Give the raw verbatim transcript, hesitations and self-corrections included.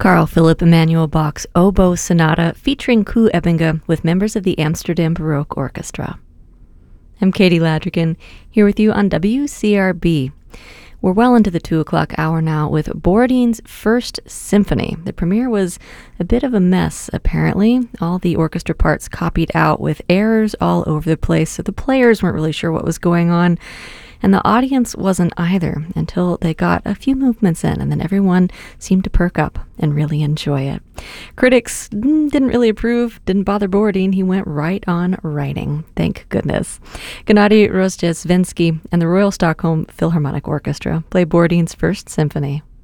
Carl Philipp Emanuel Bach's Oboe Sonata featuring Koe Ebbinge with members of the Amsterdam Baroque Orchestra. I'm Katie Ladrigan, here with you on W C R B. We're well into the two o'clock hour now with Borodin's First Symphony. The premiere was a bit of a mess, apparently. All the orchestra parts copied out with errors all over the place, so the players weren't really sure what was going on. And the audience wasn't either until they got a few movements in, and then everyone seemed to perk up and really enjoy it. Critics didn't really approve, didn't bother Borodin. He went right on writing. Thank goodness. Gennady Rozhdestvensky and the Royal Stockholm Philharmonic Orchestra play Borodin's First Symphony.